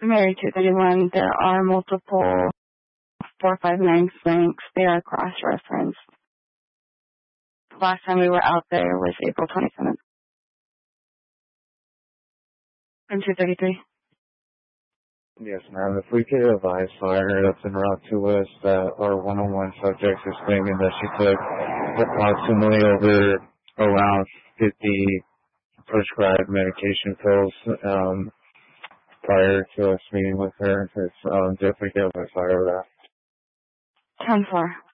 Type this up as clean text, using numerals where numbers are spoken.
Mary 231, there are multiple 459 flanks. They are cross-referenced. Last time we were out there was April 27th. From 233. Yes, ma'am. If we could advise fire that's en route to us that our one-on-one subject is claiming that she took approximately around 50 prescribed medication pills prior to us meeting with her. It's definitely get advice fire of that. 10-4.